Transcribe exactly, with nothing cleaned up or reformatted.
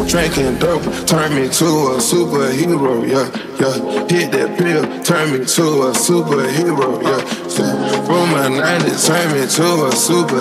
Drinking dope, turn me to a superhero, yeah, yeah. Hit that pill, turn me to a superhero, yeah. From my nineties, turn me to a super